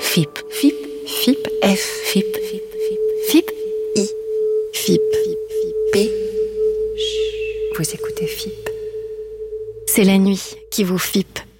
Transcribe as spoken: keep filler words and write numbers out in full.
F I P. F I P. F I P. F. F I P. F I P. I. F I P. P. Vous écoutez F I P. C'est la nuit qui vous F I P.